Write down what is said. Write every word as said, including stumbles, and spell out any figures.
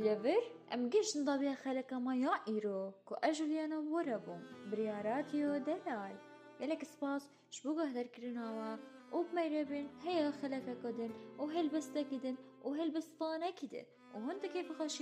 لێڤر ئەم گەشتن دەبێ خەلەکەمە یا ئیرۆ کو ئەژلیانە وەرە بووم بریاراتیۆ دەلال gelek spas ji bo guhdarkirinawa û bimêrebin heya xelekeke din û helbestekî din û helbestvanekî din û hûn dikê bixweşînin